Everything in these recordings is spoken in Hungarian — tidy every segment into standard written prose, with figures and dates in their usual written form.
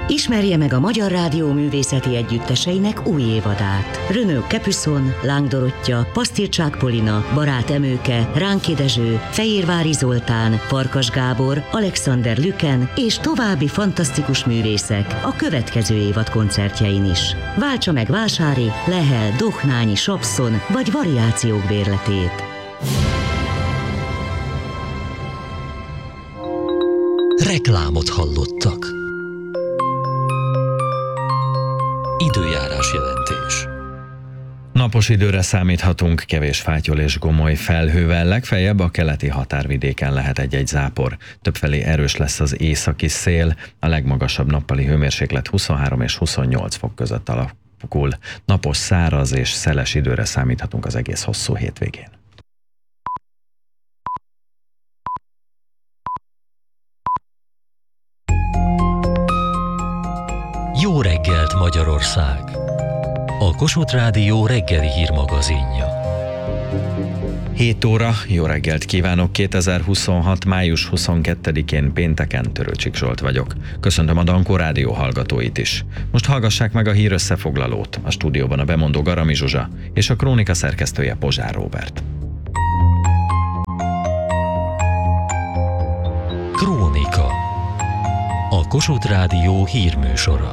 Ismerje meg a Magyar Rádió művészeti együtteseinek új évadát. Renaud Capuçon, Láng Dorottya, Pasztircsák Polina, Barát Emőke, Ránki Dezső, Fehérvári Zoltán, Farkas Gábor, Alexander Lüken és további fantasztikus művészek a következő évad koncertjein is. Váltsa meg Vásári, Lehel, Dohnányi, Sapszon vagy variációk bérletét. Reklámot hallottak. Időjárás jelentés. Napos időre számíthatunk, kevés fátyol és gomoly felhővel, legfeljebb a keleti határvidéken lehet egy-egy zápor. Többfelé erős lesz az északi szél, a legmagasabb nappali hőmérséklet 23 és 28 fok között alakul. Napos, száraz és szeles időre számíthatunk az egész hosszú hétvégén. Jó reggelt, Magyarország! A Kossuth Rádió reggeli hírmagazinja. 7 óra, jó reggelt kívánok! 2026. május 22-én pénteken Törőcsik Zsolt vagyok. Köszöntöm a Dankó Rádió hallgatóit is. Most hallgassák meg a hír összefoglalót. A stúdióban a bemondó Garami Zsuzsa és a krónika szerkesztője Pozsár Róbert. Krónika. A Kossuth Rádió hírműsora.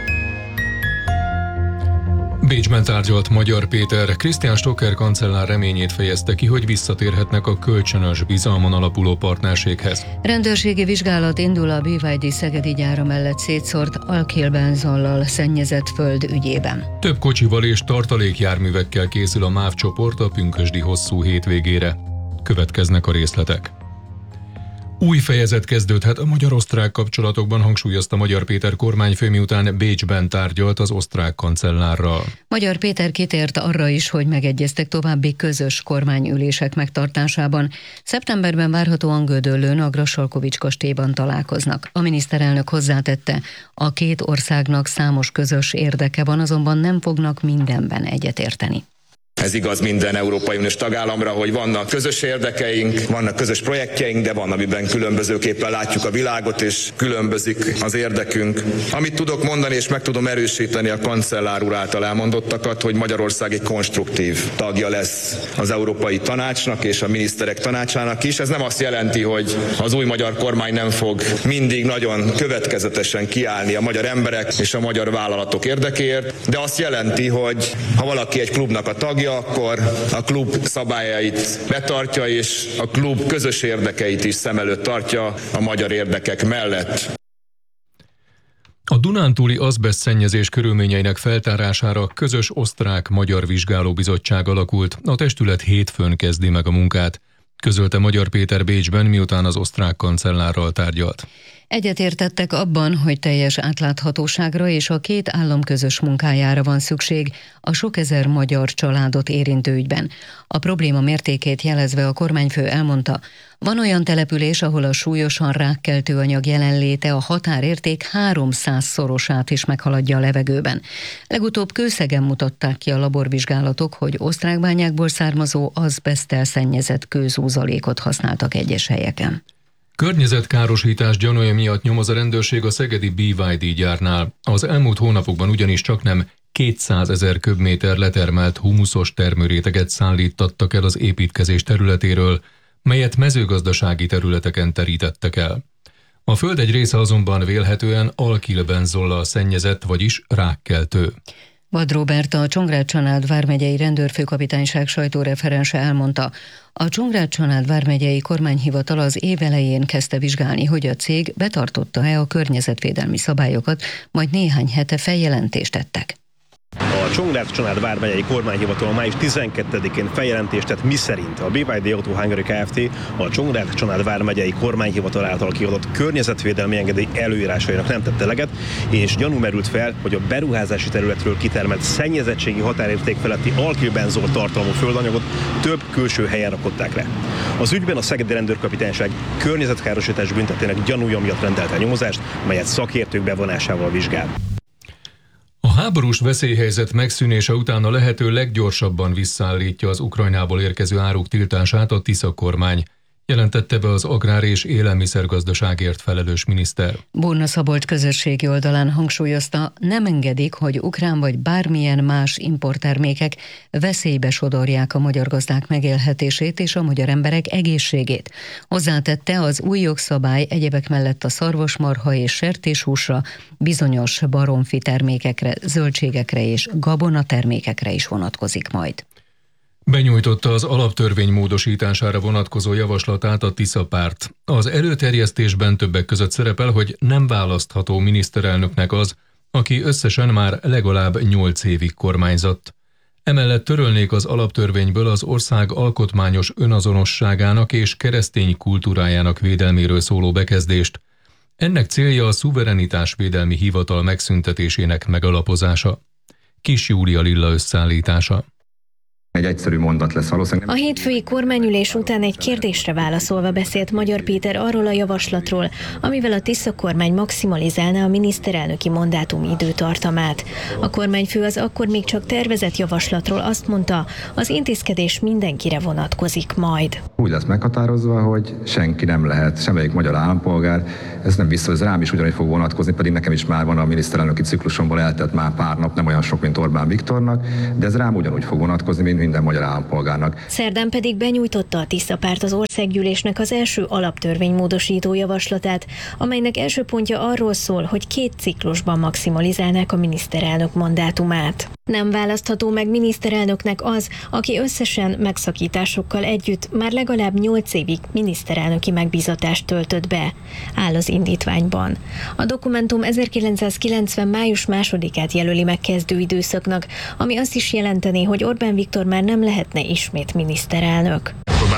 Bécsben tárgyalt Magyar Péter. Christian Stocker kancellár reményét fejezte ki, hogy visszatérhetnek a kölcsönös bizalmon alapuló partnerséghez. Rendőrségi vizsgálat indul a BYD szegedi gyára mellett szétszórt alkilbenzollal szennyezett föld ügyében. Több kocsival és tartalékjárművekkel készül a MÁV csoport a pünkösdi hosszú hétvégére. Következnek a részletek. Új fejezet kezdődhet a magyar-osztrák kapcsolatokban, hangsúlyozta Magyar Péter kormányfő, miután Bécsben tárgyalt az osztrák kancellárral. Magyar Péter kitért arra is, hogy megegyeztek további közös kormányülések megtartásában. Szeptemberben várhatóan Gödöllőn a Grassalkovich kastélyban találkoznak. A miniszterelnök hozzátette, a két országnak számos közös érdeke van, azonban nem fognak mindenben egyetérteni. Ez igaz minden Európai Uniós tagállamra, hogy vannak közös érdekeink, vannak közös projektjeink, de van, amiben különbözőképpen látjuk a világot, és különbözik az érdekünk. Amit tudok mondani, és meg tudom erősíteni a kancellár úr által elmondottakat, hogy Magyarország egy konstruktív tagja lesz az Európai Tanácsnak és a miniszterek tanácsának is. Ez nem azt jelenti, hogy az új magyar kormány nem fog mindig nagyon következetesen kiállni a magyar emberek és a magyar vállalatok érdekéért, de azt jelenti, hogy ha valaki egy klubnak a tagja, akkor a klub szabályait betartja, és a klub közös érdekeit is szem előtt tartja a magyar érdekek mellett. A dunántúli azbesztszennyezés körülményeinek feltárására közös osztrák-magyar vizsgálóbizottság alakult. A testület hétfőn kezdi meg a munkát, közölte Magyar Péter Bécsben, miután az osztrák kancellárral tárgyalt. Egyetértettek abban, hogy teljes átláthatóságra és a két állam közös munkájára van szükség a sok ezer magyar családot érintő ügyben. A probléma mértékét jelezve a kormányfő elmondta, van olyan település, ahol a súlyosan rákkeltő anyag jelenléte a határérték 300-szorosát is meghaladja a levegőben. Legutóbb Kőszegen mutatták ki a laborvizsgálatok, hogy osztrákbányákból származó azbeszttel szennyezett kőzúzalékot használtak egyes helyeken. Környezetkárosítás gyanúja miatt nyomoz a rendőrség a szegedi BYD gyárnál. Az elmúlt hónapokban ugyanis csaknem 200 000 köbméter letermelt humuszos termőréteget szállíttattak el az építkezés területéről, melyet mezőgazdasági területeken terítettek el. A föld egy része azonban vélhetően alkilbenzollal szennyezett, vagyis rákkeltő. Vad Róbert, a Csongrád-Csanád vármegyei rendőrfőkapitányság sajtóreferense elmondta, a Csongrád-Csanád vármegyei kormányhivatal az év elején kezdte vizsgálni, hogy a cég betartotta-e a környezetvédelmi szabályokat, majd néhány hete feljelentést tettek. A Csongrád-Csanád vármegyei kormányhivatal május 12-én feljelentést tett, miszerint a BYD Auto Hungary Kft. A Csongrád-Csanád vármegyei kormányhivatal által kiadott környezetvédelmi engedély előírásainak nem tett eleget, és gyanú merült fel, hogy a beruházási területről kitermelt szennyezettségi határérték feletti alkilbenzol tartalmú földanyagot több külső helyen rakották le. Az ügyben a szegedi rendőrkapitányság környezetkárosítás büntetének gyanúja miatt rendelte a nyomozást, melyet szakértők bevonásával vizsgál. A háborús veszélyhelyzet megszűnése után a lehető leggyorsabban visszaállítja az Ukrajnából érkező áruk tiltását a Tisza kormány. jelentette be az agrár- és élelmiszergazdaságért felelős miniszter. Burna Szabolcs közösségi oldalán hangsúlyozta, nem engedik, hogy ukrán vagy bármilyen más importtermékek veszélybe sodorják a magyar gazdák megélhetését és a magyar emberek egészségét. Hozzátette, az új jogszabály egyebek mellett a szarvasmarha és sertéshúsra, bizonyos baromfi termékekre, zöldségekre és gabonatermékekre is vonatkozik majd. Benyújtotta az alaptörvény módosítására vonatkozó javaslatát a Tisza párt. Az előterjesztésben többek között szerepel, hogy nem választható miniszterelnöknek az, aki összesen már legalább 8 évig kormányzott. Emellett törölnék az alaptörvényből az ország alkotmányos önazonosságának és keresztény kultúrájának védelméről szóló bekezdést. Ennek célja a szuverenitásvédelmi hivatal megszüntetésének megalapozása. Kis Júlia Lilla összeállítása. Egy egyszerű mondat lesz valószínűleg. A hétfői kormányülés után egy kérdésre válaszolva beszélt Magyar Péter arról a javaslatról, amivel a Tisza kormány maximalizálná a miniszterelnöki mandátum időtartamát. A kormányfő az akkor még csak tervezett javaslatról azt mondta, az intézkedés mindenkire vonatkozik majd. Úgy lesz meghatározva, hogy senki nem lehet, semmelyik magyar állampolgár, ez nem biztos, ez rám is ugyanúgy fog vonatkozni, pedig nekem is már van a miniszterelnöki ciklusomból eltelt már pár nap, nem olyan sok, mint Orbán Viktornak, de ez rám ugyanúgy fog vonatkozni, mint minden magyar állampolgárnak. Szerdán pedig benyújtotta a Tisza párt az országgyűlésnek az első alaptörvénymódosító javaslatát, amelynek első pontja arról szól, hogy 2 ciklusban maximalizálnák a miniszterelnök mandátumát. Nem választható meg miniszterelnöknek az, aki összesen megszakításokkal együtt már legalább 8 évig miniszterelnöki megbízatást töltött be, áll az indítványban. A dokumentum 1990. május 2-át jelöli meg kezdőidőszaknak, ami azt is jelenteni, hogy Orbán Viktor már nem lehetne ismét miniszterelnök.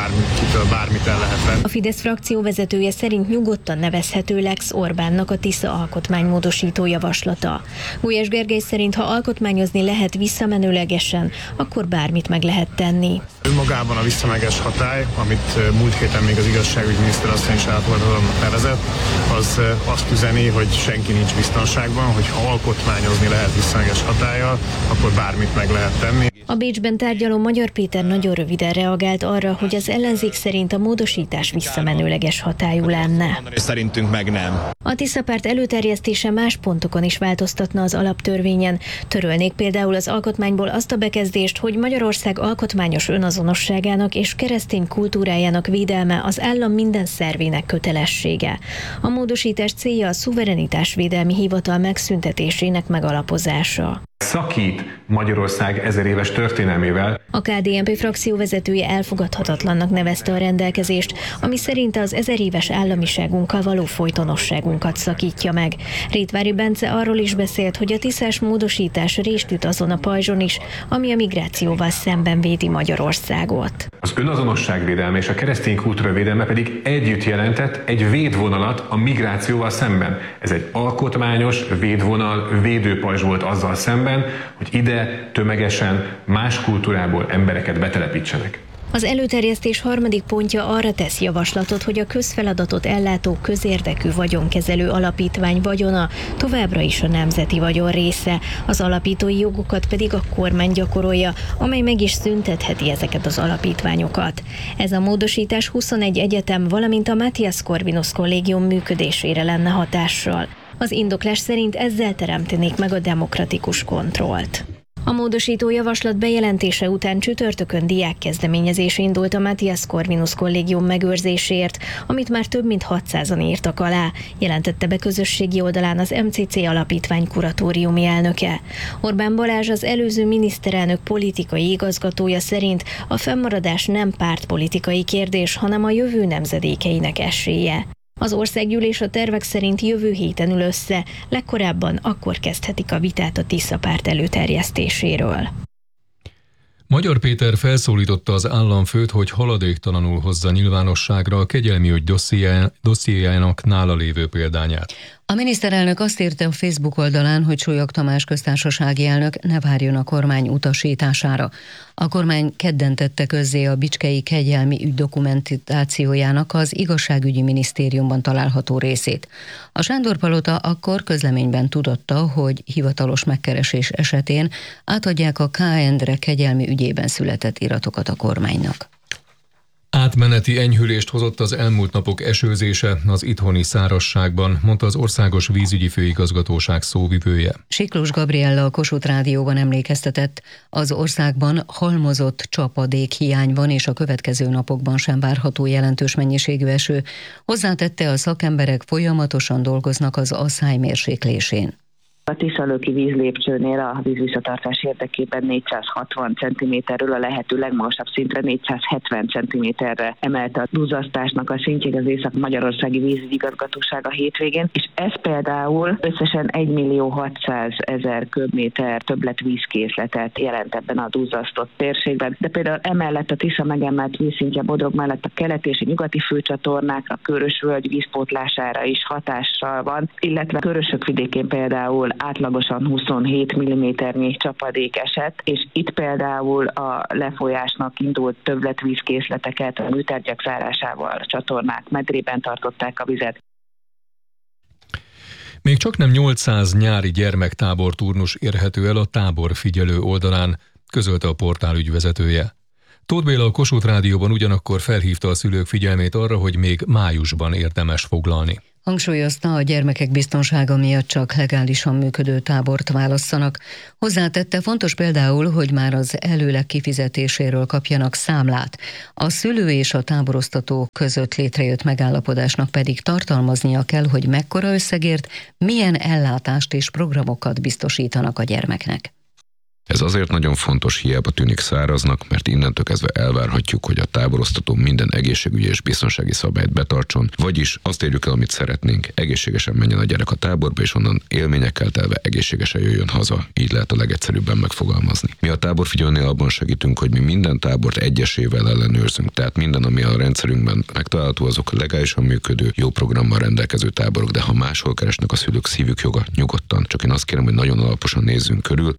Bármit el lehet venni. A Fidesz frakció vezetője szerint nyugodtan nevezhető Lex Orbánnak a Tisza alkotmánymódosító javaslata. Gulyás Gergely szerint, ha alkotmányozni lehet visszamenőlegesen, akkor bármit meg lehet tenni. Önmagában a visszamenőleges hatály, amit múlt héten még az igazságügyminiszter asszony is elfogadhatónak nevezett, az azt üzeni, hogy senki nincs biztonságban, hogy ha alkotmányozni lehet visszamenőleges hatállyal, akkor bármit meg lehet tenni. A Bécsben tárgyaló Magyar Péter nagyon röviden reagált arra, hogy az ellenzék szerint a módosítás visszamenőleges hatályú lenne. Szerintünk meg nem. A Tisza párt előterjesztése más pontokon is változtatna az alaptörvényen. Törölnék például az alkotmányból azt a bekezdést, hogy Magyarország alkotmányos önazonosságának és keresztény kultúrájának védelme az állam minden szervének kötelessége. A módosítás célja a szuverenitásvédelmi hivatal megszüntetésének megalapozása. Szakít Magyarország 1000 éves történelmével. A KDNP frakció vezetője elfogadhatatlannak nevezte a rendelkezést, ami szerinte az 1000 éves államiságunkkal való folytonosságunkat szakítja meg. Rétvári Bence arról is beszélt, hogy a tiszás módosítás rést üt azon a pajzson is, ami a migrációval szemben védi Magyarországot. Az önazonosságvédelme és a keresztény kultúra védelme pedig együtt jelentett egy védvonalat a migrációval szemben. Ez egy alkotmányos védvonal, védőpajzs volt azzal szemben, hogy ide tömegesen más kultúrából embereket betelepítsenek. Az előterjesztés harmadik pontja arra tesz javaslatot, hogy a közfeladatot ellátó közérdekű vagyonkezelő alapítvány vagyona továbbra is a nemzeti vagyon része, az alapítói jogokat pedig a kormány gyakorolja, amely meg is szüntetheti ezeket az alapítványokat. Ez a módosítás 21 egyetem, valamint a Matthias Corvinus kollégium működésére lenne hatással. Az indoklás szerint ezzel teremtenék meg a demokratikus kontrollt. A módosító javaslat bejelentése után csütörtökön diákkezdeményezés indult a Matthias Corvinus kollégium megőrzéséért, amit már több mint 600-an írtak alá, jelentette be közösségi oldalán az MCC alapítvány kuratóriumi elnöke. Orbán Balázs, az előző miniszterelnök politikai igazgatója szerint a fennmaradás nem pártpolitikai kérdés, hanem a jövő nemzedékeinek esélye. Az országgyűlés a tervek szerint jövő héten ül össze, legkorábban akkor kezdhetik a vitát a Tisza párt előterjesztéséről. Magyar Péter felszólította az államfőt, hogy haladéktalanul hozza nyilvánosságra a kegyelmi ügy dossziéjának nála lévő példányát. A miniszterelnök azt írta a Facebook oldalán, hogy Sólyog Tamás köztársasági elnök ne várjon a kormány utasítására. A kormány kedden tette közzé a bicskei kegyelmi ügy dokumentációjának az igazságügyi minisztériumban található részét. A Sándor-palota akkor közleményben tudatta, hogy hivatalos megkeresés esetén átadják a K. Endre kegyelmi ügyében született iratokat a kormánynak. Átmeneti enyhülést hozott az elmúlt napok esőzése az itthoni szárazságban, mondta az Országos Vízügyi Főigazgatóság szóvivője. Siklós Gabriella a Kossuth Rádióban emlékeztetett, az országban halmozott csapadékhiány van, és a következő napokban sem várható jelentős mennyiségű eső. Hozzátette, a szakemberek folyamatosan dolgoznak az asszály mérséklésén. A Tiszalöki vízlépcsőnél a vízvisszatartás érdekében 460 cm-ről a lehető legmagasabb szintre 470 cm-re emelte a duzzasztásnak a szintjét az Észak-Magyarországi Vízügyi Igazgatóság a hétvégén, és ez például összesen 1.600.000 köbméter többletvízkészletet jelent ebben a duzzasztott térségben. De például emellett a Tisza megemelt vízszintje Bodrog mellett a keleti és a nyugati főcsatornákra, a Körös-völgy vízpótlására is hatással van, illetve Körösök vidékén például átlagosan 27 mm-nyi csapadék esett, és itt például a lefolyásnak indult többletvízkészleteket a műtárgyak zárásával a csatornák medrében tartották a vizet. Még csak nem 800 nyári gyermektáborturnus érhető el a táborfigyelő oldalán, közölte a portál ügyvezetője. Tóth Béla a Kossuth Rádióban ugyanakkor felhívta a szülők figyelmét arra, hogy még májusban érdemes foglalni. Hangsúlyozta, a gyermekek biztonsága miatt csak legálisan működő tábort válasszanak. Hozzátette, fontos például, hogy már az előleg kifizetéséről kapjanak számlát. A szülő és a táboroztató között létrejött megállapodásnak pedig tartalmaznia kell, hogy mekkora összegért, milyen ellátást és programokat biztosítanak a gyermeknek. Ez azért nagyon fontos, hiába tűnik száraznak, mert innentől kezdve elvárhatjuk, hogy a táboroztató minden egészségügyi és biztonsági szabályt betartson, vagyis azt érjük el, amit szeretnénk, egészségesen menjen a gyerek a táborba, és onnan élményekkel telve egészségesen jöjjön haza. Így lehet a legegyszerűbben megfogalmazni. Mi a táborfigyelőnél abban segítünk, hogy mi minden tábort egyesével ellenőrzünk, tehát minden, ami a rendszerünkben megtalálható, azok legálisan működő, jó programmal rendelkező táborok, de ha máshol keresnek a szülők, szívük joga, nyugodtan. Csak én azt kérem, hogy nagyon alaposan nézzünk körül.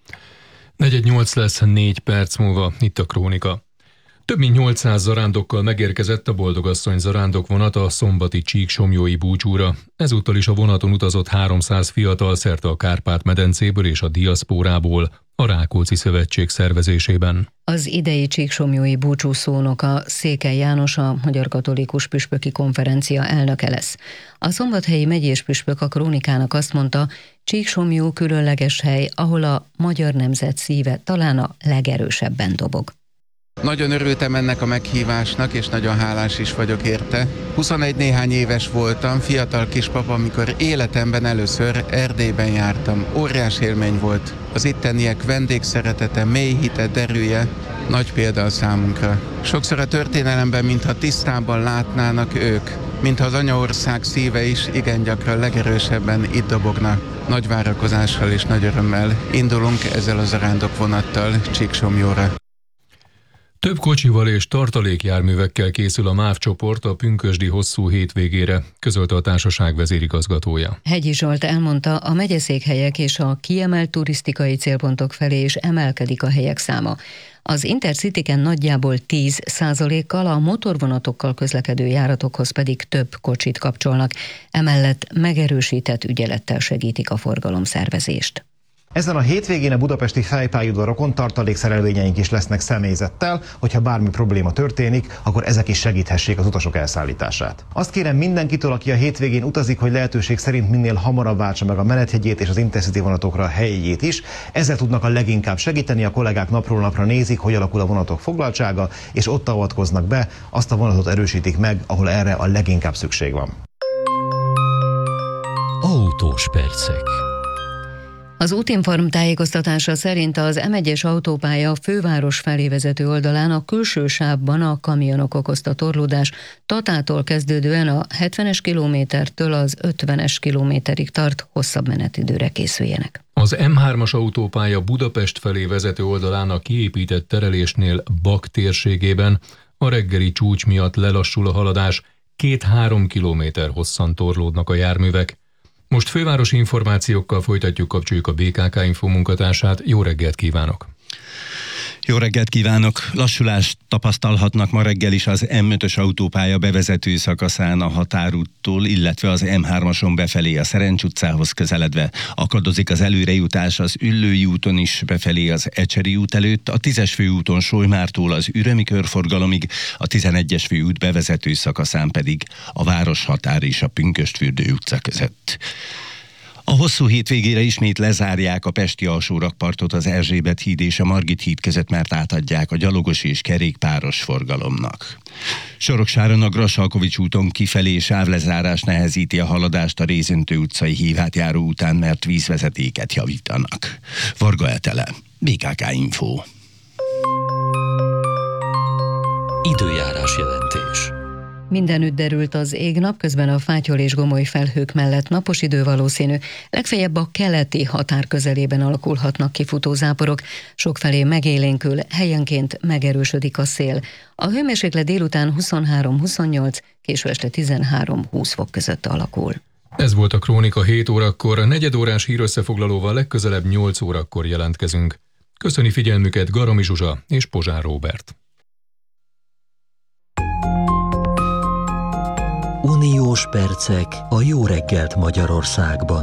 4:08 lesz 4 perc múlva, itt a Krónika. Több mint 800 zarándokkal megérkezett a Boldogasszony zarándokvonat a szombati Csíksomlyói búcsúra. Ezúttal is a vonaton utazott 300 fiatal szerte a Kárpát-medencéből és a diaszpórából, a Rákóczi Szövetség szervezésében. Az idei Csíksomlyói búcsúszónoka Székely János, a Magyar Katolikus Püspöki Konferencia elnöke lesz. A szombathelyi megyés püspök a Krónikának azt mondta, Csíksomlyó különleges hely, ahol a magyar nemzet szíve talán a legerősebben dobog. Nagyon örültem ennek a meghívásnak, és nagyon hálás is vagyok érte. 21 néhány éves voltam, fiatal kispapa, amikor életemben először Erdélyben jártam. Óriás élmény volt. Az itteniek vendégszeretete, mély hite, derűje, nagy példa a számunkra. Sokszor a történelemben, mintha tisztában látnának ők, mintha az anyaország szíve is igen gyakran legerősebben itt dobogna. Nagy várakozással és nagy örömmel indulunk ezzel a zarándokvonattal Csíksomlyóra. Több kocsival és tartalékjárművekkel készül a MÁV csoport a pünkösdi hosszú hétvégére, közölte a társaság vezérigazgatója. Hegyi Zsolt elmondta, a megyeszékhelyek és a kiemelt turisztikai célpontok felé is emelkedik a helyek száma. Az Intercityken nagyjából 10%-kal, a motorvonatokkal közlekedő járatokhoz pedig több kocsit kapcsolnak. Emellett megerősített ügyelettel segítik a forgalomszervezést. Ezen a hétvégén a budapesti fejpályaudvarokon tartalékszerelvényeink is lesznek személyzettel, hogyha bármi probléma történik, akkor ezek is segíthessék az utasok elszállítását. Azt kérem mindenkitől, aki a hétvégén utazik, hogy lehetőség szerint minél hamarabb váltsa meg a menetjegyét és az Intercity vonatokra a helyjegyét is. Ezzel tudnak a leginkább segíteni, a kollégák napról napra nézik, hogy alakul a vonatok foglaltsága, és ott avatkoznak be, azt a vonatot erősítik meg, ahol erre a leginkább szükség van. Autós percek. Az Útinform tájékoztatása szerint az M1-es autópálya főváros felé vezető oldalán a külső sávban a kamionok okozta torlódás Tatától kezdődően a 70-es kilométertől az 50-es kilométerig tart, hosszabb menetidőre készüljenek. Az M3-as autópálya Budapest felé vezető oldalán a kiépített terelésnél Bak térségében a reggeli csúcs miatt lelassul a haladás, 2-3 kilométer hosszan torlódnak a járművek. Most fővárosi információkkal folytatjuk, kapcsoljuk a BKK Info munkatársát. Jó reggelt kívánok! Jó reggelt kívánok! Lassulást tapasztalhatnak ma reggel is az M5-ös autópálya bevezető szakaszán a Határúttól, illetve az M3-ason befelé a Szerencs utcához közeledve. Akadozik az előrejutás az Üllői úton is befelé az Ecseri út előtt, a 10-es főúton Solymártól az Ürömi körforgalomig, a 11-es főút bevezető szakaszán pedig a Városhatár és a Pünkösdfürdő utca között. A hosszú hétvégére ismét lezárják a pesti alsórakpartot az Erzsébet híd és a Margit híd között, mert átadják a gyalogos és kerékpáros forgalomnak. Soroksáron a Grassalkovich úton kifelé sávlezárás nehezíti a haladást a Rézöntő utcai hívátjáró után, mert vízvezetéket javítanak. Varga Etele, BKK Info. Időjárás jelentés. Mindenütt derült az ég, napközben a fátyol és gomoly felhők mellett napos idő valószínű, legfeljebb a keleti határ közelében alakulhatnak ki futózáporok, sokfelé megélénkül, helyenként megerősödik a szél. A hőmérséklet délután 23-28, késő este 13-20 fok között alakul. Ez volt a Krónika 7 órakor, a negyedórás hírösszefoglalóval legközelebb 8 órakor jelentkezünk. Köszöni figyelmüket Garami Zsuzsa és Pozsár Róbert. Uniós percek a Jó reggelt Magyarországban.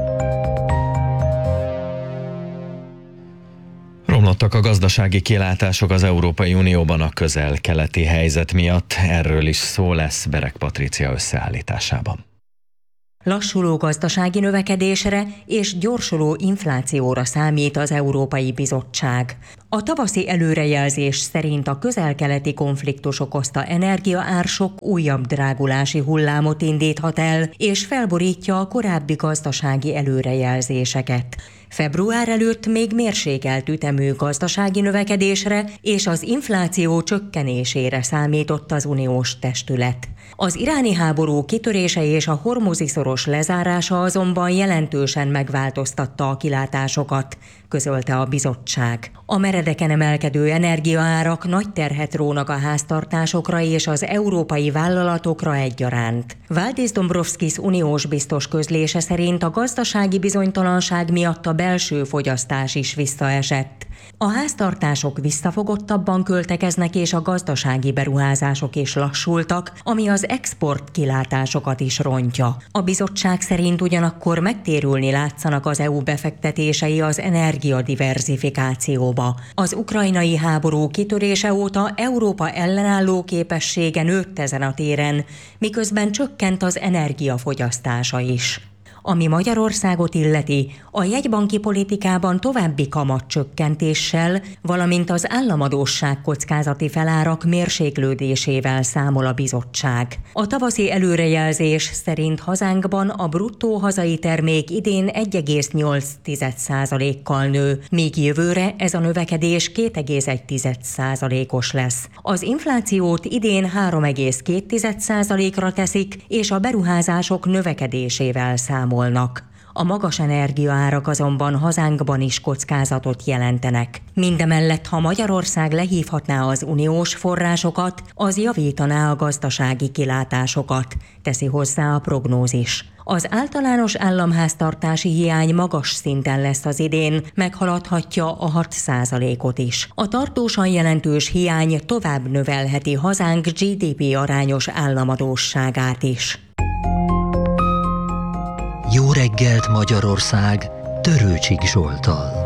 Romlottak a gazdasági kilátások az Európai Unióban a közel-keleti helyzet miatt. Erről is szó lesz Berek Patrícia összeállításában. Lassuló gazdasági növekedésre és gyorsuló inflációra számít az Európai Bizottság. A tavaszi előrejelzés szerint a közel-keleti konfliktus okozta energiaársok újabb drágulási hullámot indíthat el, és felborítja a korábbi gazdasági előrejelzéseket. Február előtt még mérsékelt ütemű gazdasági növekedésre és az infláció csökkenésére számított az uniós testület. Az iráni háború kitörése és a hormuzi-szoros lezárása azonban jelentősen megváltoztatta a kilátásokat, közölte a bizottság. A meredeken emelkedő energiaárak nagy terhet rónak a háztartásokra és az európai vállalatokra egyaránt. Valdis Dombrovskis uniós biztos közlése szerint a gazdasági bizonytalanság miatt a belső fogyasztás is visszaesett. A háztartások visszafogottabban költekeznek és a gazdasági beruházások is lassultak, ami az export kilátásokat is rontja. A bizottság szerint ugyanakkor megtérülni látszanak az EU befektetései az energiadiverzifikációba. Az ukrajnai háború kitörése óta Európa ellenálló képessége nőtt ezen a téren, miközben csökkent az energiafogyasztása is. Ami Magyarországot illeti, a jegybanki politikában további kamatcsökkentéssel, valamint az államadósság kockázati felárak mérséklődésével számol a bizottság. A tavaszi előrejelzés szerint hazánkban a bruttó hazai termék idén 1,8%-kal nő, míg jövőre ez a növekedés 2,1%-os lesz. Az inflációt idén 3,2%-ra teszik, és a beruházások növekedésével számolnak. A magas energiaárak azonban hazánkban is kockázatot jelentenek. Mindemellett, ha Magyarország lehívhatná az uniós forrásokat, az javítaná a gazdasági kilátásokat, teszi hozzá a prognózis. Az általános államháztartási hiány magas szinten lesz az idén, meghaladhatja a 6%-ot is. A tartósan jelentős hiány tovább növelheti hazánk GDP arányos államadósságát is. Jó reggelt Magyarország Törőcsik Zsolttal.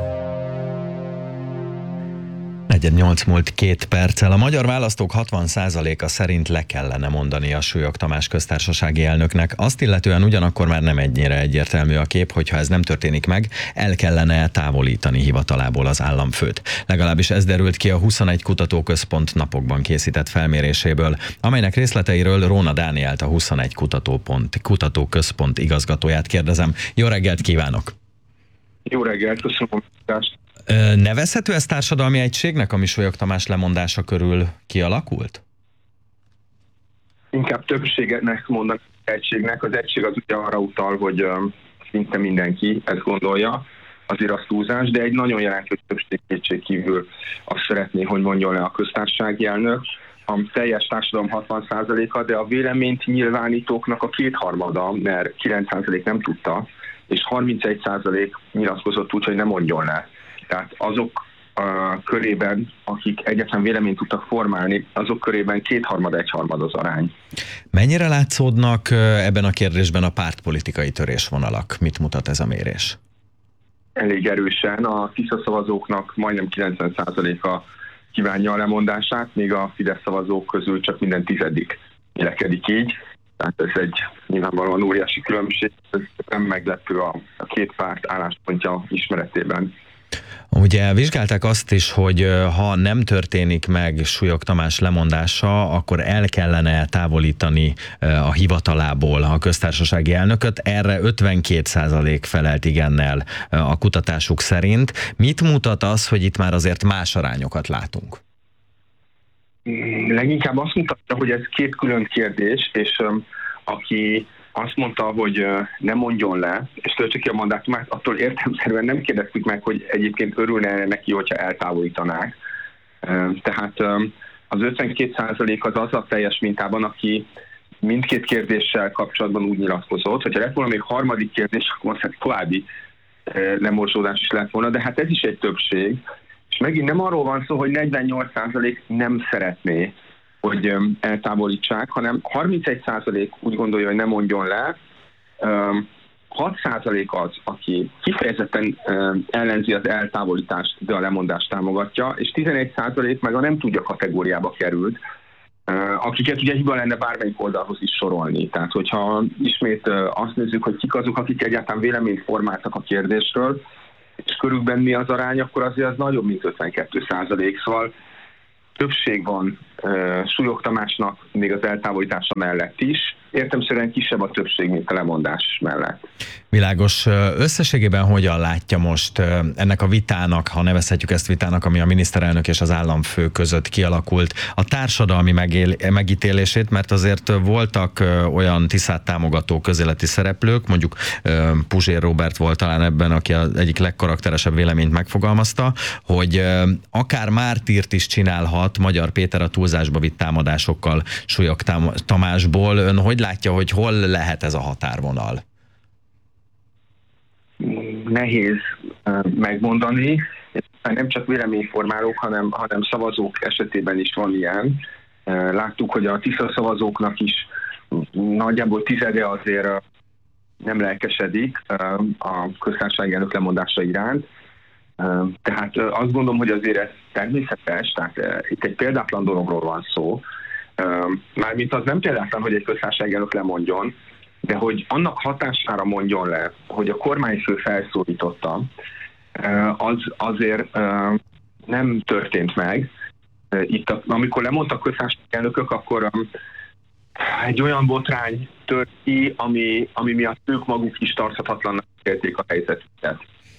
4:08 múlt 2 perccel. A magyar választók 60%-a szerint le kellene mondani a Súlyog Tamás köztársasági elnöknek. Azt illetően ugyanakkor már nem ennyire egyértelmű a kép, hogyha ez nem történik meg, el kellene távolítani hivatalából az államfőt. Legalábbis ez derült ki a 21 Kutatóközpont napokban készített felméréséből, amelynek részleteiről Róna Dánielt, a 21 Kutatóközpont igazgatóját kérdezem. Jó reggelt kívánok! Jó reggelt, köszönöm a meghívást. Nevezhető ez társadalmi egységnek, ami Súlyog Tamás lemondása körül kialakult? Inkább többségnek mondanak egységnek. Az egység az ugye arra utal, hogy szinte mindenki ezt gondolja, azért az túlzás, de egy nagyon jelentős többség kétség kívül azt szeretné, hogy mondjon le a köztársasági elnök. A teljes társadalom 60%-a, de a véleményt nyilvánítóknak a 2/3, mert 9% nem tudta, és 31% nyilatkozott úgy, hogy nem mondjon le. Tehát azok körében, akik egyáltalán véleményt tudtak formálni, azok körében 2/3-1/3 az arány. Mennyire látszódnak ebben a kérdésben a pártpolitikai törésvonalak? Mit mutat ez a mérés? Elég erősen. A Tisza szavazóknak majdnem 90%-a kívánja a lemondását, míg a Fidesz szavazók közül csak minden 10. vélekedik így. Tehát ez egy nyilvánvalóan óriási különbség. Ez nem meglepő a két párt álláspontja ismeretében. Ugye vizsgálták azt is, hogy ha nem történik meg Súlyog Tamás lemondása, akkor el kellene távolítani a hivatalából a köztársasági elnököt. Erre 52% felelt igennel a kutatásuk szerint. Mit mutat az, hogy itt már azért más arányokat látunk? Leginkább azt mutatja, hogy ez két külön kérdés, és aki azt mondta, hogy ne mondjon le, és töltse ki a mandátumát, attól értelemszerűen nem kérdeztük meg, hogy egyébként örülne neki, hogyha eltávolítanák. Tehát az 52% az a teljes mintában, aki mindkét kérdéssel kapcsolatban úgy nyilatkozott, hogyha lett volna még harmadik kérdés, akkor további lemorzsódás is lett volna, de hát ez is egy többség. És megint nem arról van szó, hogy 48% nem szeretné, hogy eltávolítsák, hanem 31% úgy gondolja, hogy ne mondjon le, 6% az, aki kifejezetten ellenzi az eltávolítást, de a lemondást támogatja, és 11% meg a nem tudja kategóriába került, akiket ugye hiba lenne bármelyik oldalhoz is sorolni. Tehát, hogyha ismét azt nézzük, hogy kik azok, akik egyáltalán véleményt formáltak a kérdésről, és körülben mi az arány, akkor azért az nagyobb, mint 52%. Szóval többség van Súlyog Tamásnak még az eltávolítása mellett is. Értelemszerűen kisebb a többség, mint a lemondás mellett. Világos. Összességében hogyan látja most ennek a vitának, ha nevezhetjük ezt vitának, ami a miniszterelnök és az államfő között kialakult, a társadalmi megítélését, mert azért voltak olyan Tiszát támogató közéleti szereplők, mondjuk Puzsér Róbert volt talán ebben, aki az egyik legkarakteresebb véleményt megfogalmazta, hogy akár mártírt is csinálhat Magyar Péter a túlzásba vitt támadásokkal Súlyog Tamásból. Ön hogy látja, hogy hol lehet ez a határvonal? Nehéz megmondani. Nem csak véleményformálók, hanem szavazók esetében is van ilyen. Láttuk, hogy a Tisza szavazóknak is nagyjából tizede azért nem lelkesedik a köztársasági elnök lemondása iránt. Tehát azt gondolom, hogy azért ez természetes, tehát itt egy példátlan dologról van szó. Mármint az nem példátlan, hogy egy köztársasági elnök lemondjon, de hogy annak hatására mondjon le, hogy a kormányfő felszólította, az azért nem történt meg. Itt, amikor lemondtak köztársasági elnökök, akkor egy olyan botrány tört ki, ami miatt ők maguk is tarthatatlannak érték a helyzetüket.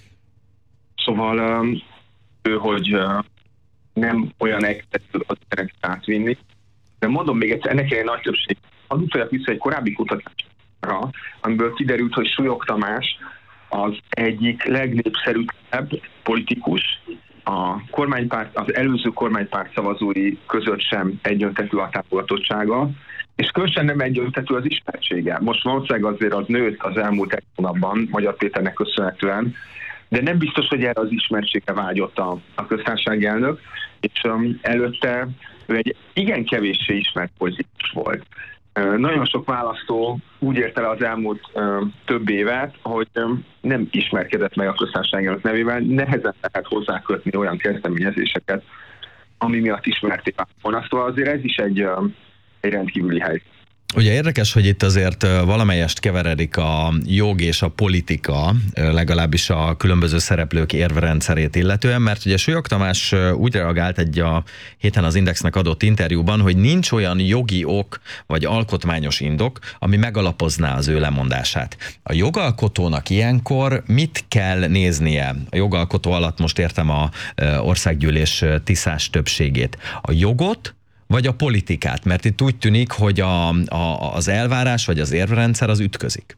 Szóval hogy nem olyan egyszerű az embereket átvinni. De mondom még egyszer, ennek egy nagy többség. Az utaljak vissza egy korábbi kutatásra, amiből kiderült, hogy Súlyog Tamás az egyik legnépszerűbb politikus. A kormánypárt, az előző kormánypárt szavazói között sem egyöntetű a támogatottsága, és különösen nem egyöntetű az ismertsége. Most valószínűleg azért az nőtt az elmúlt egy hónapban Magyar Péternek köszönhetően, de nem biztos, hogy erre az ismertségre vágyott a köztársasági elnök, és előtte ő egy igen kevéssé ismert politikus volt. Nagyon sok választó úgy ért el az elmúlt több évet, hogy nem ismerkedett meg a köztársasági elnök nevével, nehezen lehet hozzákötni olyan kezdeményezéseket, ami miatt ismerték volna. Szóval azért ez is egy rendkívüli helyzet. Ugye érdekes, hogy itt azért valamelyest keveredik a jog és a politika, legalábbis a különböző szereplők érvrendszerét illetően, mert ugye Súlyog Tamás úgy reagált egy a héten az Indexnek adott interjúban, hogy nincs olyan jogi ok vagy alkotmányos indok, ami megalapozná az ő lemondását. A jogalkotónak ilyenkor mit kell néznie? A jogalkotó alatt most értem a országgyűlés tiszás többségét. A jogot, vagy a politikát? Mert itt úgy tűnik, hogy az elvárás vagy az érvrendszer az ütközik.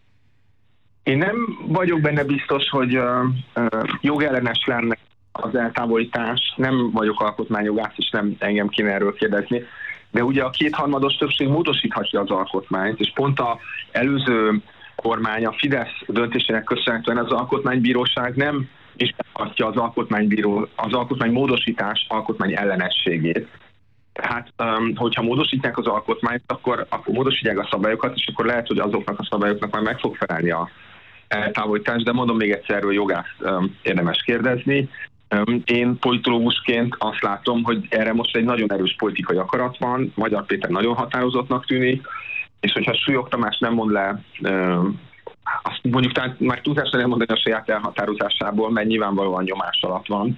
Én nem vagyok benne biztos, hogy jogellenes lenne az eltávolítás. Nem vagyok alkotmányjogász, és nem engem kéne erről kérdezni. De ugye a kétharmados többség módosíthatja az alkotmányt, és pont az előző kormány, a Fidesz döntésének köszönhetően az alkotmánybíróság nem vizsgálhatja az alkotmánybíró az alkotmánymódosítás alkotmány ellenességét. Tehát, hogyha módosítják az alkotmányt, akkor módosítják a szabályokat, és akkor lehet, hogy azoknak a szabályoknak már meg fog felelni a távolítás, de mondom még egyszer, erről jogászt érdemes kérdezni. Én politológusként azt látom, hogy erre most egy nagyon erős politikai akarat van, Magyar Péter nagyon határozottnak tűnik, és hogyha Súlyog Tamás nem mond le, azt mondjuk tehát már túlzásra nem mondani a saját elhatározásából, mert nyilvánvalóan nyomás alatt van,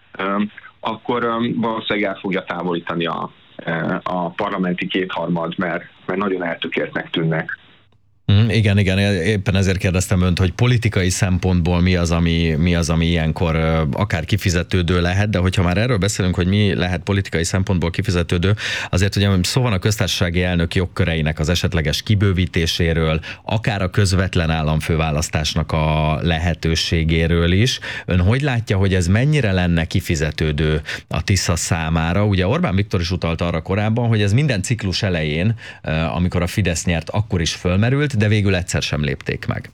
akkor valószínűleg el fogja távolítani a parlamenti kétharmad, mert nagyon eltökéltnek tűnnek. Igen, éppen ezért kérdeztem önt, hogy politikai szempontból mi az, ami ilyenkor akár kifizetődő lehet, de hogyha már erről beszélünk, hogy mi lehet politikai szempontból kifizetődő, azért ugye szó van a köztársasági elnök jogköreinek az esetleges kibővítéséről, akár a közvetlen államfőválasztásnak a lehetőségéről is. Ön hogy látja, hogy ez mennyire lenne kifizetődő a Tisza számára? Ugye Orbán Viktor is utalt arra korábban, hogy ez minden ciklus elején, amikor a Fidesz nyert, akkor is fölmerült, de végül egyszer sem lépték meg.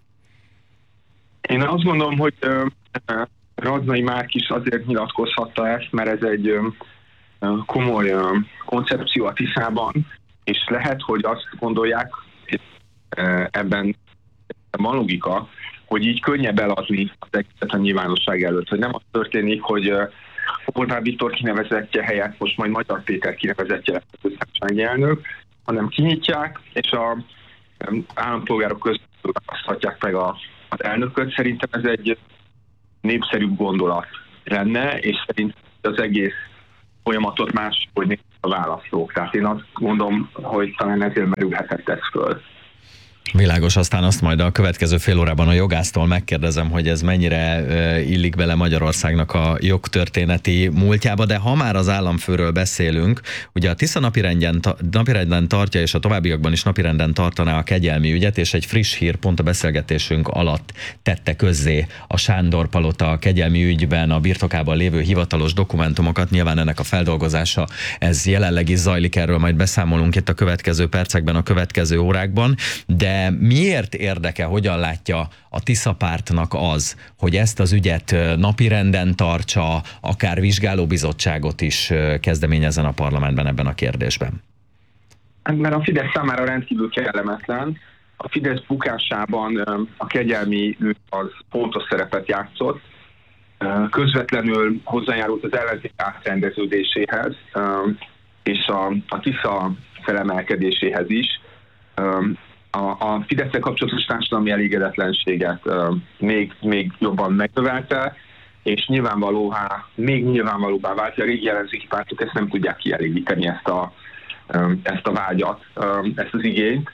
Én azt gondolom, hogy Radnai Márk is azért nyilatkozhatta ezt, mert ez egy komoly koncepció a Tiszában, és lehet, hogy azt gondolják, ebben van logika, hogy így könnyebb eladni az egészet a nyilvánosság előtt. Hogy nem az történik, hogy Orbán Viktor kinevezettje helyett most majd Magyar Péter kinevezettje lesz a köztársasági elnök, hanem kinyitják, és a állampolgárok között választhatják meg az elnököt. Szerintem ez egy népszerűbb gondolat lenne, és szerintem az egész folyamatot máshogy néz a választók. Tehát én azt mondom, hogy talán ezért merülhetett ez föl. Világos, aztán azt majd a következő fél órában a jogásztól megkérdezem, hogy ez mennyire illik bele Magyarországnak a jogtörténeti múltjába, de ha már az államfőről beszélünk, ugye a Tisza napirenden tartja, és a továbbiakban is napirenden tartaná a kegyelmi ügyet, és egy friss hír pont a beszélgetésünk alatt tette közzé a Sándor Palota a kegyelmi ügyben a birtokában lévő hivatalos dokumentumokat. Nyilván ennek a feldolgozása, ez jelenleg is zajlik, erről majd beszámolunk itt a következő percekben, a következő órákban, de miért érdeke, hogyan látja a Tisza pártnak az, hogy ezt az ügyet napirenden tartsa, akár vizsgálóbizottságot is kezdeményezzen a parlamentben ebben a kérdésben? Mert a Fidesz számára rendkívül kellemetlen. A Fidesz bukásában a kegyelmi ügy az fontos szerepet játszott. Közvetlenül hozzájárult az ellenzék átrendeződéséhez, és a Tisza felemelkedéséhez is. A Fidesz-szel kapcsolatos társadalmi elégedetlenséget még jobban megnövelte, és még nyilvánvalóbbá vált, hogy a régi ellenzéki pártok ezt nem tudják kielégíteni, ezt a vágyat, ezt az igényt,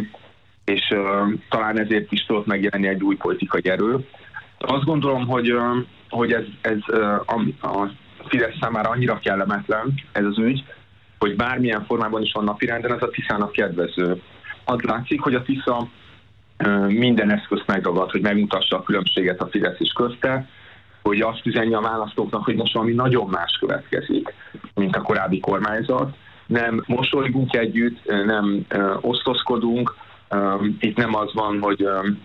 és talán ezért is tudott megjelenni egy új politikai erő. Azt gondolom, hogy ez a Fidesz számára annyira kellemetlen ez az ügy, hogy bármilyen formában is van napirenden, az a Tiszának kedvező. Az látszik, hogy a Tisza minden eszközt megragad, hogy megmutassa a különbséget a Fidesz is közte, hogy azt üzenje a választóknak, hogy most valami nagyon más következik, mint a korábbi kormányzat. Nem mosolygunk együtt, nem osztozkodunk, itt nem az van, hogy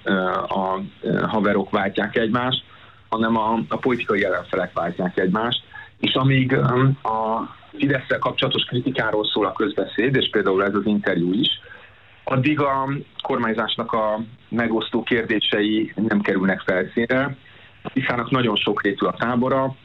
a haverok váltják egymást, hanem a politikai ellenfelek váltják egymást. És amíg a Fidesz-szel kapcsolatos kritikáról szól a közbeszéd, és például ez az interjú is, addig a kormányzásnak a megosztó kérdései nem kerülnek felszínre. A Tiszának nagyon sokrétű a tábora,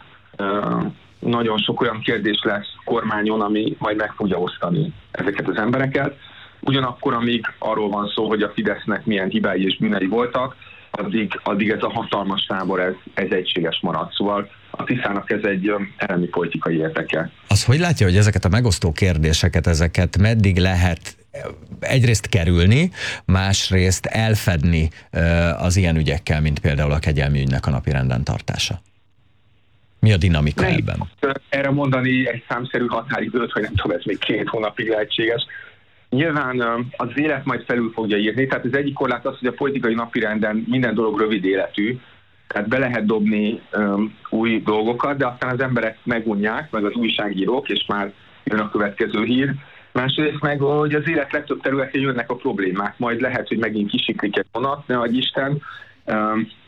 nagyon sok olyan kérdés lesz kormányon, ami majd meg fogja osztani ezeket az embereket. Ugyanakkor, amíg arról van szó, hogy a Fidesznek milyen hibái és bűnei voltak, addig ez a hatalmas tábor, ez egységes marad. Szóval a Tiszának ez egy elemi politikai érdeke. Az hogy látja, hogy ezeket a megosztó kérdéseket, ezeket meddig lehet egyrészt kerülni, másrészt elfedni az ilyen ügyekkel, mint például a kegyelmi ügynek a napirenden tartása? Mi a dinamika ebben? Erre mondani egy számszerű határidőt, hogy nem tudom, ez még 2 hónapig lehetséges. Nyilván az élet majd felül fogja írni, tehát az egyik korlát az, hogy a politikai napirenden minden dolog rövid életű, tehát be lehet dobni új dolgokat, de aztán az emberek megunják, meg az újságírók, és már jön a következő hír. Másrészt meg, hogy az élet legtöbb területén jönnek a problémák, majd lehet, hogy megint kisiklik egy vonat, ne adj Isten,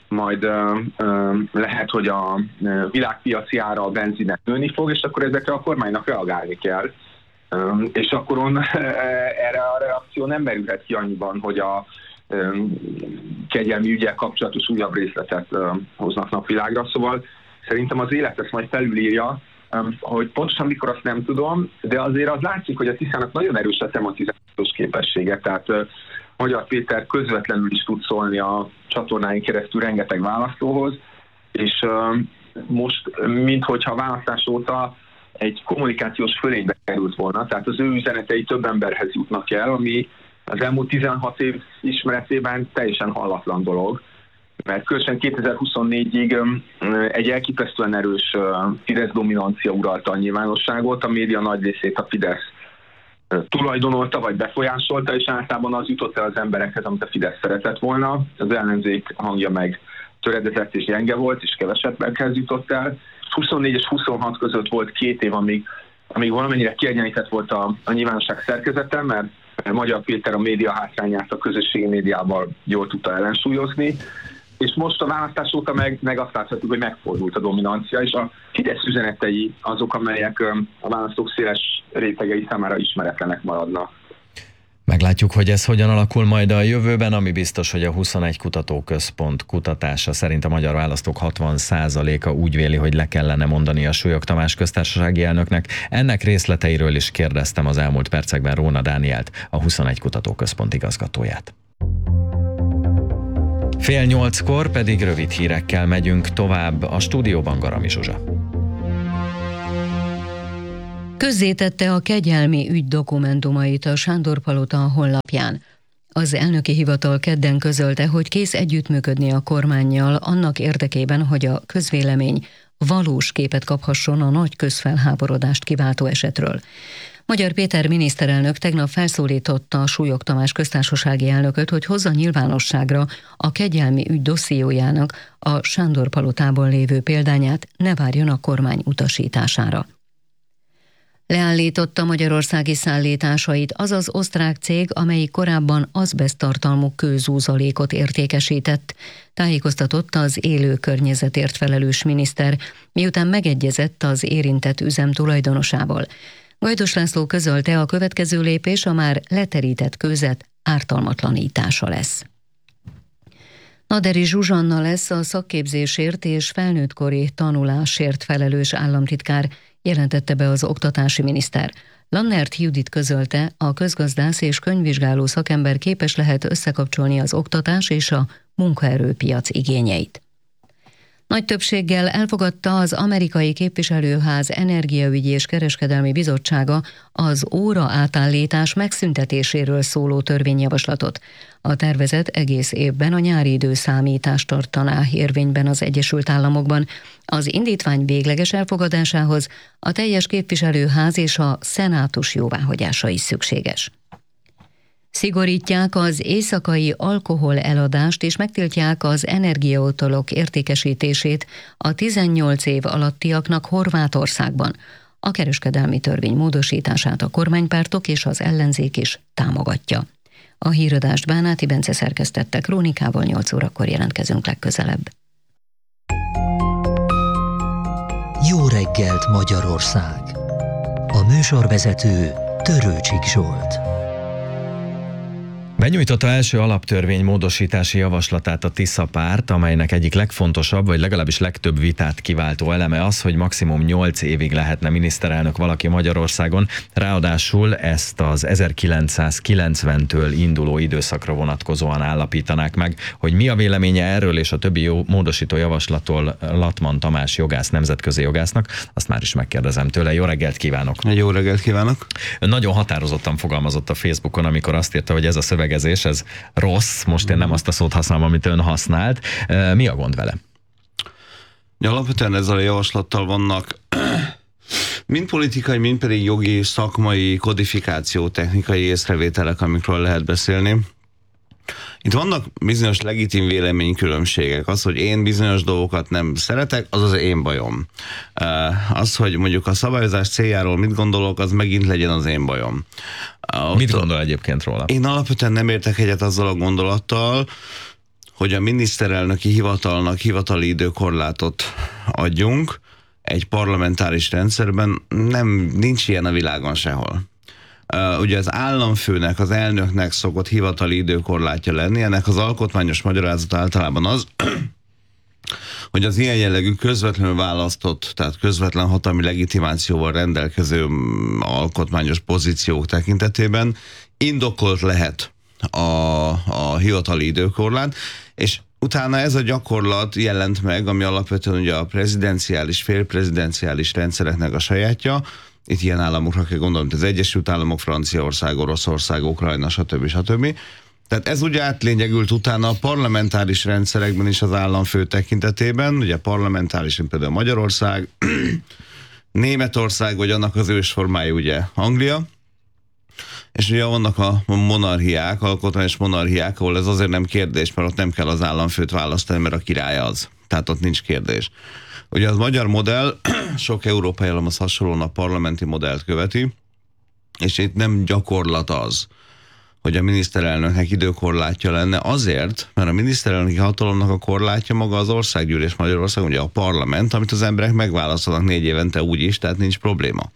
majd lehet, hogy a világpiaci ára a benzinnek nőni fog, és akkor ezekre a kormánynak reagálni kell. És akkor erre a reakció nem merülhet ki annyiban, hogy a kegyelmi ügyel kapcsolatos újabb részletet hoznak napvilágra. Szóval szerintem az élet ezt majd felülírja, hogy pontosan mikor azt nem tudom, de azért az látszik, hogy a Tiszának nagyon erős a tematizációs képessége, tehát Magyar Péter közvetlenül is tud szólni a csatornáin keresztül rengeteg választóhoz, és most, minthogyha a választás óta egy kommunikációs fölénybe került volna, tehát az ő üzenetei több emberhez jutnak el, ami az elmúlt 16 év ismeretében teljesen hallatlan dolog, mert különösen 2024-ig egy elképesztően erős Fidesz dominancia uralta a nyilvánosságot, a média nagy részét a Fidesz tulajdonolta vagy befolyásolta, és általában az jutott el az emberekhez, amit a Fidesz szeretett volna. Az ellenzék hangja meg töredezett és gyenge volt, és kevesebbekhez jutott el. 24 és 26 között volt 2 év, amíg valamennyire kiegyenlített volt a nyilvánosság szerkezete, mert Magyar Péter a média hátrányát a közösségi médiával jól tudta ellensúlyozni, és most a választás óta meg azt láthatjuk, hogy megfordult a dominancia, és a Fidesz üzenetei azok, amelyek a választók széles rétegei számára ismeretlenek maradnak. Meglátjuk, hogy ez hogyan alakul majd a jövőben, ami biztos, hogy a 21 kutatóközpont kutatása szerint a magyar választók 60%-a úgy véli, hogy le kellene mondani a Súlyog Tamás köztársasági elnöknek. Ennek részleteiről is kérdeztem az elmúlt percekben Róna Dánielt, a 21 kutatóközpont igazgatóját. 7:30 pedig rövid hírekkel megyünk tovább, a stúdióban Garami Zsuzsa. Közzétette a kegyelmi ügy dokumentumait a Sándor-palota honlapján. Az elnöki hivatal kedden közölte, hogy kész együttműködni a kormánnyal annak érdekében, hogy a közvélemény valós képet kaphasson a nagy közfelháborodást kiváltó esetről. Magyar Péter miniszterelnök tegnap felszólította a Súlyog Tamás köztársasági elnököt, hogy hozza nyilvánosságra a kegyelmi ügy dossziójának a Sándor-palotában lévő példányát, ne várjon a kormány utasítására. Leállította magyarországi szállításait az az osztrák cég, amelyik korábban azbeszttartalmú kőzúzalékot értékesített, tájékoztatott az élő környezetért felelős miniszter, miután megegyezett az érintett üzem tulajdonosával. Gajdos László közölte, a következő lépés a már leterített kőzet ártalmatlanítása lesz. Naderi Zsuzsanna lesz a szakképzésért és felnőttkori tanulásért felelős államtitkár, jelentette be az oktatási miniszter. Lannert Judit közölte, a közgazdász és könyvvizsgáló szakember képes lehet összekapcsolni az oktatás és a munkaerőpiac igényeit. Nagy többséggel elfogadta az amerikai képviselőház energiaügyi és kereskedelmi bizottsága az óra átállítás megszüntetéséről szóló törvényjavaslatot. A tervezet egész évben a nyári időszámítást tartaná érvényben az Egyesült Államokban. Az indítvány végleges elfogadásához a teljes képviselőház és a szenátus jóváhagyása is szükséges. Szigorítják az éjszakai alkohol eladást és megtiltják az energiaautók értékesítését a 18 év alattiaknak Horvátországban. A kereskedelmi törvény módosítását a kormánypártok és az ellenzék is támogatja. A híradást Bánáti Bence szerkesztette, Krónikával 8 órakor jelentkezünk legközelebb. Jó reggelt Magyarország! A műsorvezető Törőcsik Zsolt. Benyújtotta első alaptörvény módosítási javaslatát a Tisza párt, amelynek egyik legfontosabb, vagy legalábbis legtöbb vitát kiváltó eleme az, hogy maximum 8 évig lehetne miniszterelnök valaki Magyarországon. Ráadásul ezt az 1990-től induló időszakra vonatkozóan állapítanák meg. Hogy mi a véleménye erről és a többi módosító javaslatról Latman Tamás jogász, nemzetközi jogásznak, azt már is megkérdezem tőle. Jó reggelt kívánok! Jó reggelt kívánok! Ön nagyon határozottan fogalmazott a Facebookon, amikor azt írta, hogy ez a szövegezés, ez rossz, most én nem azt a szót használom, amit ön használt. Mi a gond vele? Alapvetően ezzel a javaslattal vannak mind politikai, mind pedig jogi, szakmai, kodifikáció, technikai észrevételek, amikről lehet beszélni. Itt vannak bizonyos legitim véleménykülönbségek. Az, hogy én bizonyos dolgokat nem szeretek, az az én bajom. Az, hogy mondjuk a szabályozás céljáról mit gondolok, az megint legyen az én bajom. Mit gondol egyébként róla? Én alapvetően nem értek egyet azzal a gondolattal, hogy a miniszterelnöki hivatalnak hivatali időkorlátot adjunk egy parlamentáris rendszerben, nincs ilyen a világon sehol. Ugye az államfőnek, az elnöknek szokott hivatali időkorlátja lenni, ennek az alkotmányos magyarázat általában az, hogy az ilyen jellegű közvetlenül választott, tehát közvetlen hatalmi legitimációval rendelkező alkotmányos pozíciók tekintetében indokolt lehet a hivatali időkorlát, és utána ez a gyakorlat jelent meg, ami alapvetően ugye a prezidenciális, félprezidenciális rendszereknek a sajátja. Itt ilyen államokra kell gondolni, mint az Egyesült Államok, Franciaország, Oroszország, Ukrajna, stb. Tehát ez ugye átlényegült utána a parlamentáris rendszerekben is az államfő tekintetében, ugye parlamentáris, például Magyarország, Németország, vagy annak az ősformája ugye Anglia, és ugye vannak a monarchiák, alkotmányos monarchiák, ahol ez azért nem kérdés, mert ott nem kell az államfőt választani, mert a király az. Tehát ott nincs kérdés. Ugye az magyar modell sok európai államhoz hasonlóan a parlamenti modellt követi, és itt nem gyakorlat az, hogy a miniszterelnöknek időkorlátja lenne, azért, mert a miniszterelnöki hatalomnak a korlátja maga az országgyűlés Magyarországon, ugye a parlament, amit az emberek megválasztanak 4 évente úgyis, tehát nincs probléma.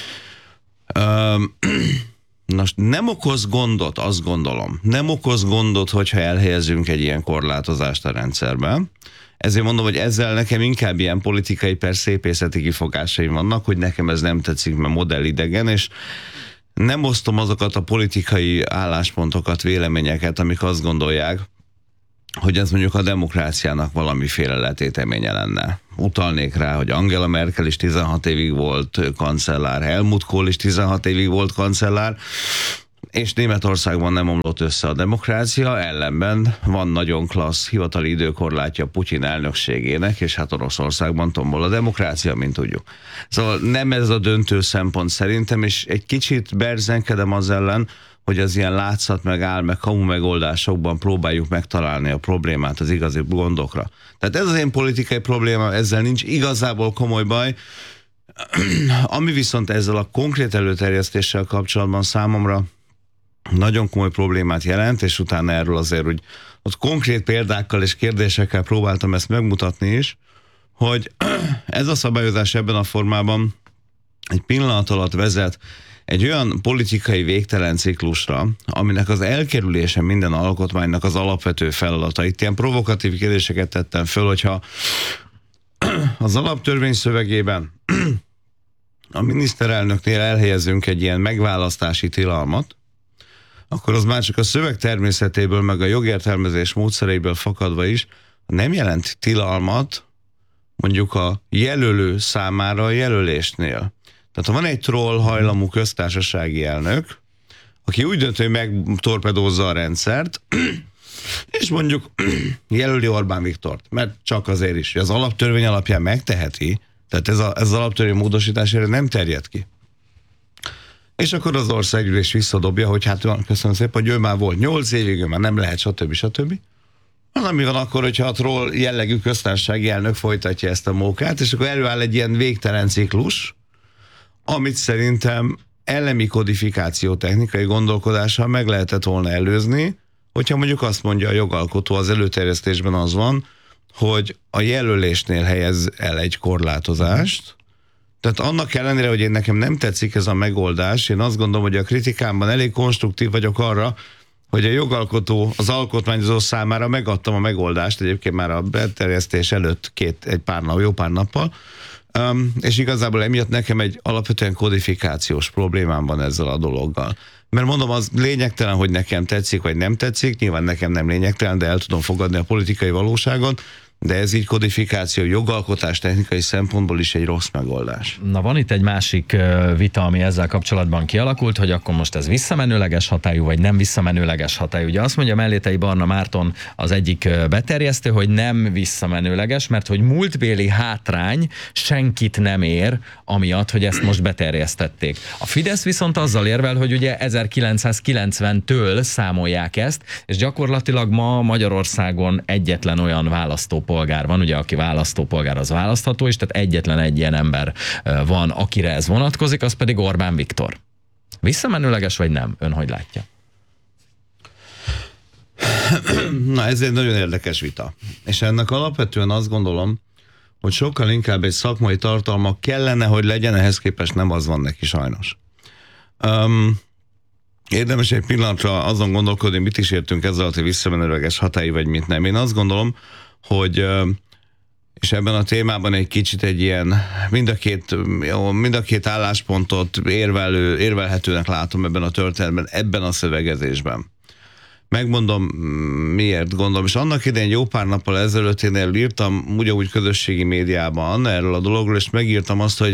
Most nem okoz gondot, azt gondolom, nem okoz gondot, hogyha elhelyezünk egy ilyen korlátozást a rendszerben. Ezért mondom, hogy ezzel nekem inkább ilyen politikai per szépészeti kifogásaim vannak, hogy nekem ez nem tetszik, mert modellidegen, és nem osztom azokat a politikai álláspontokat, véleményeket, amik azt gondolják, hogy ez mondjuk a demokráciának valamiféle letéteménye lenne. Utalnék rá, hogy Angela Merkel is 16 évig volt kancellár, Helmut Kohl is 16 évig volt kancellár, és Németországban nem omlott össze a demokrácia, ellenben van nagyon klassz hivatali időkorlátja Putyin elnökségének, és hát Oroszországban tombol a demokrácia, mint tudjuk. Szóval nem ez a döntő szempont szerintem, és egy kicsit berzenkedem az ellen, hogy az ilyen látszat meg áll, meg kamu megoldásokban próbáljuk megtalálni a problémát az igazi gondokra. Tehát ez az én politikai probléma, ezzel nincs igazából komoly baj. Ami viszont ezzel a konkrét előterjesztéssel kapcsolatban számomra nagyon komoly problémát jelent, és utána erről azért úgy ott konkrét példákkal és kérdésekkel próbáltam ezt megmutatni is, hogy ez a szabályozás ebben a formában egy pillanat alatt vezet egy olyan politikai végtelen ciklusra, aminek az elkerülése minden alkotmánynak az alapvető feladata. Itt ilyen provokatív kérdéseket tettem föl, hogyha az alaptörvény szövegében a miniszterelnöknél elhelyezünk egy ilyen megválasztási tilalmat, akkor az már csak a szöveg természetéből, meg a jogértelmezés módszereiből fakadva is nem jelent tilalmat mondjuk a jelölő számára a jelölésnél. Tehát ha van egy troll hajlamú köztársasági elnök, aki úgy dönt, hogy megtorpedózza a rendszert, és mondjuk jelöli Orbán Viktort, mert csak azért is, hogy az alaptörvény alapján megteheti, tehát ez az alaptörvény módosításére nem terjed ki. És akkor az országgyűlés visszadobja, hogy hát köszönöm szépen, hogy ő már volt 8 évig, ő már nem lehet, stb. Ami van akkor, hogyha a troll jellegű köztársasági elnök folytatja ezt a mókát, és akkor előáll egy ilyen végtelen ciklus, amit szerintem elemi kodifikáció technikai gondolkodással meg lehetett volna előzni, hogyha mondjuk azt mondja a jogalkotó, az előterjesztésben az van, hogy a jelölésnél helyez el egy korlátozást. Tehát annak ellenére, hogy nekem nem tetszik ez a megoldás, én azt gondolom, hogy a kritikámban elég konstruktív vagyok arra, hogy a jogalkotó az alkotmányozó számára megadtam a megoldást, egyébként már a beterjesztés előtt jó pár nappal, és igazából emiatt nekem egy alapvetően kodifikációs problémám van ezzel a dologgal. Mert mondom, az lényegtelen, hogy nekem tetszik, vagy nem tetszik, nyilván nekem nem lényegtelen, de el tudom fogadni a politikai valóságot, de ez így kodifikáció, jogalkotás technikai szempontból is egy rossz megoldás. Na, van itt egy másik vita, ami ezzel kapcsolatban kialakult, hogy akkor most ez visszamenőleges hatályú, vagy nem visszamenőleges hatályú. Ugye azt mondja Mellétei Barna Márton, az egyik beterjesztő, hogy nem visszamenőleges, mert hogy múltbéli hátrány senkit nem ér, amiatt, hogy ezt most beterjesztették. A Fidesz viszont azzal érvel, hogy ugye 1990-től számolják ezt, és gyakorlatilag ma Magyarországon egyetlen olyan választópolgár van, ugye aki választópolgár, az választható is, tehát egyetlen egy ilyen ember van, akire ez vonatkozik, az pedig Orbán Viktor. Visszamenőleges vagy nem? Ön hogy látja? Na, ez egy nagyon érdekes vita. És ennek alapvetően azt gondolom, hogy sokkal inkább egy szakmai tartalma kellene, hogy legyen, ehhez képest nem az van neki sajnos. Érdemes egy pillanatra azon gondolkodni, mit is értünk ezzel a visszamenőleges hatály, vagy mit nem. Én azt gondolom, hogy és ebben a témában egy kicsit egy ilyen mind a két álláspontot érvelhetőnek látom ebben a történetben, ebben a szövegezésben. Megmondom, miért gondolom, és annak idején jó pár nappal ezelőtt én írtam ugyanúgy közösségi médiában erről a dologról, és megírtam azt, hogy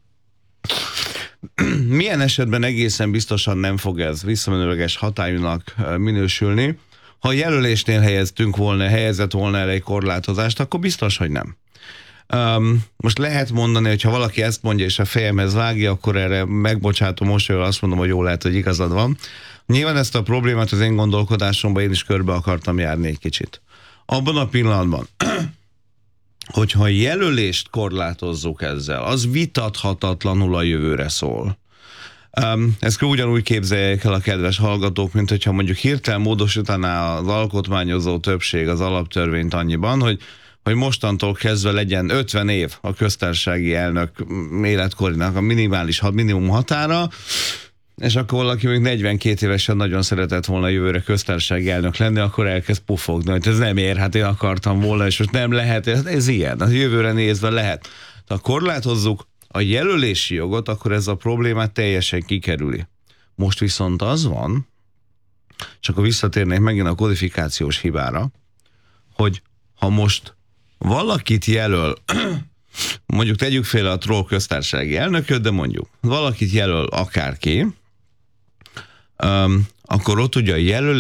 milyen esetben egészen biztosan nem fog ez visszamenőleges hatályúnak minősülni. Ha a jelölésnél helyezett volna el egy korlátozást, akkor biztos, hogy nem. Most lehet mondani, hogy ha valaki ezt mondja, és a fejemhez vágja, akkor erre megbocsátom mosolyol, azt mondom, hogy jó, lehet, hogy igazad van. Nyilván ezt a problémát az én gondolkodásomban én is körbe akartam járni egy kicsit. Abban a pillanatban, hogyha a jelölést korlátozzuk ezzel, az vitathatatlanul a jövőre szól. Ezt ugyanúgy képzeljék el a kedves hallgatók, mint hogyha mondjuk hirtelen módosítaná az alkotmányozó többség az alaptörvényt annyiban, hogy mostantól kezdve legyen 50 év a köztársasági elnök életkorinak a minimum határa, és akkor valaki még 42 évesen nagyon szeretett volna jövőre köztársasági elnök lenni, akkor elkezd pufogni, hogy ez nem ér, hát én akartam volna, és most nem lehet, ez ilyen, a jövőre nézve lehet. Ha korlátozzuk a jelölési jogot, akkor ez a problémát teljesen kikerüli. Most viszont az van, csak akkor visszatérnék megint a kodifikációs hibára, hogy ha most valakit jelöl, mondjuk tegyük félre a troll köztársasági elnököt, de mondjuk valakit jelöl akárki, akkor ott ugye a jelölés